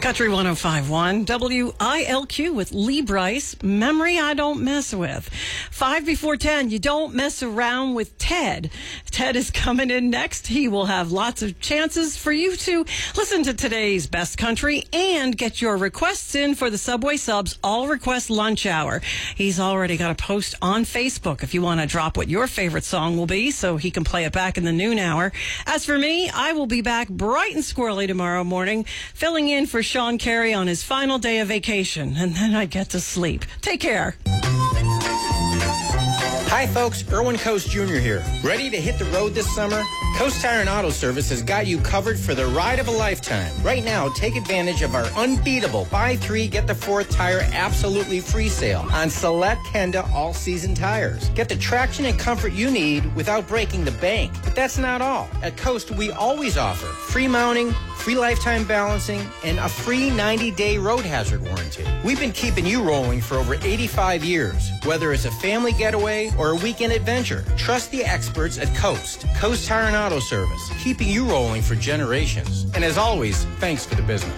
Country 105.1, WILQ with Lee Brice, Memory I Don't Mess With. 5 before 10, you don't mess around with Ted. Ted is coming in next. He will have lots of chances for you to listen to today's best country and get your requests in for the Subway Subs All Request Lunch Hour. He's already got a post on Facebook if you want to drop what your favorite song will be so he can play it back in the noon hour. As for me, I will be back bright and squirrely tomorrow morning, filling in for Sean Carey on his final day of vacation, and then I get to sleep. Take care. Hi folks, Erwin Coast Jr. here. Ready to hit the road this summer? Coast Tire and Auto Service has got you covered for the ride of a lifetime. Right now, take advantage of our unbeatable buy 3, get the 4th tire absolutely free sale on select Kenda all-season tires. Get the traction and comfort you need without breaking the bank. But that's not all. At Coast, we always offer free mounting, free lifetime balancing, and a free 90-day road hazard warranty. We've been keeping you rolling for over 85 years. Whether it's a family getaway or a weekend adventure, trust the experts at Coast. Coast Tire and Auto Service, keeping you rolling for generations. And as always, thanks for the business.